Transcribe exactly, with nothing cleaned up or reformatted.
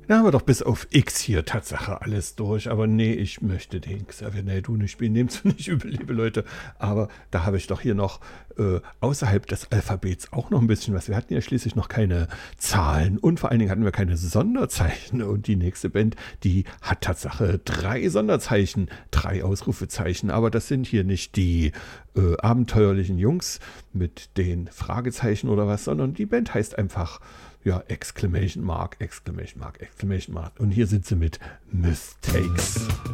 Da haben wir doch bis auf X hier Tatsache alles durch. Aber nee, ich möchte den Xavier Naidoo nicht spielen. Nehmt's mir nicht übel, liebe Leute. Aber da habe ich doch hier noch äh, außerhalb des Alphabets auch noch ein bisschen was. Wir hatten ja schließlich noch keine Zahlen und vor allen Dingen hatten wir keine Sonderzeichen. Und die nächste Band, die hat Tatsache drei Sonderzeichen, drei Ausrufezeichen. Aber das sind hier nicht die äh, abenteuerlichen Jungs mit den Fragezeichen oder was, sondern die Band heißt einfach ja, Exclamation Mark, Exclamation Mark, Exclamation Mark. Und hier sind sie mit Mistakes.